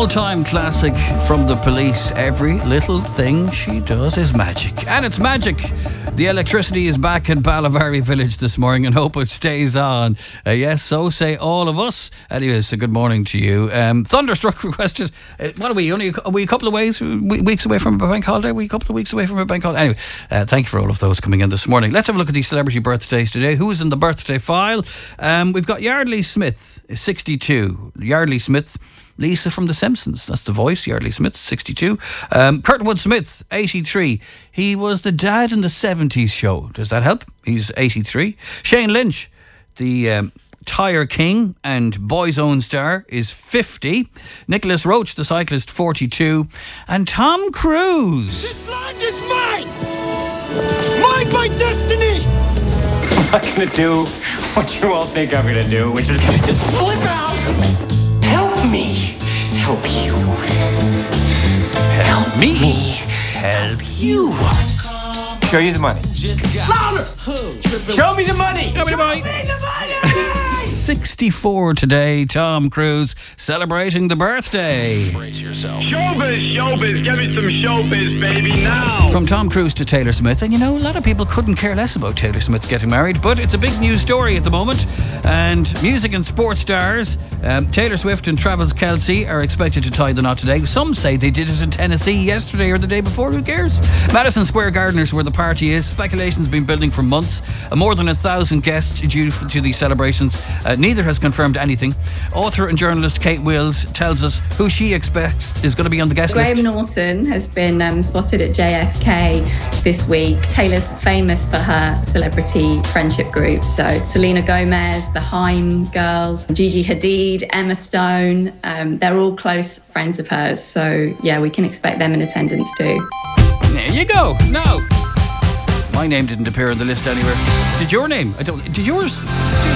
all-time classic from The Police. Every little thing she does is magic. And it's magic. The electricity is back in Ballavary Village this morning and hope it stays on. Yes, so say all of us. Anyway, so good morning to you. Thunderstruck requested, what are we, are we a couple of weeks away from a bank holiday? Are we a couple of weeks away from a bank holiday? Anyway, thank you for all of those coming in this morning. Let's have a look at these celebrity birthdays today. Who is in the birthday file? We've got Yardley Smith, 62. Yardley Smith. Lisa from The Simpsons, that's the voice. Yardley Smith, 62. Kurtwood Smith, 83. He was the dad in the 70s show. Does that help? He's 83. Shane Lynch, the Tyre King and Boys Own star, is 50. Nicholas Roach, the cyclist, 42. And Tom Cruise. This land is mine! Mine by destiny! I'm not going to do what you all think I'm going to do, which is just flip out! Help me help you. Help me Help you. Show you the money. Louder! Show me the money! Show me the money! 64 today, Tom Cruise, celebrating the birthday. Brace yourself. Showbiz, give me some showbiz, baby, now. From Tom Cruise to Taylor Smith, and you know, a lot of people couldn't care less about Taylor Smith getting married, but it's a big news story at the moment. And music and sports stars, Taylor Swift and Travis Kelce are expected to tie the knot today. Some say they did it in Tennessee yesterday or the day before, who cares? Madison Square Garden is where the party is. Speculation's been building for months. More than 1,000 guests due to these celebrations. Neither has confirmed anything. Author and journalist Kate Wills tells us who she expects is going to be on the guest list. Graham Norton has been spotted at JFK this week. Taylor's famous for her celebrity friendship group. So Selena Gomez, the Haim girls, Gigi Hadid, Emma Stone, they're all close friends of hers. So yeah, we can expect them in attendance too. There you go. Now, my name didn't appear on the list anywhere. Did your name? Did yours?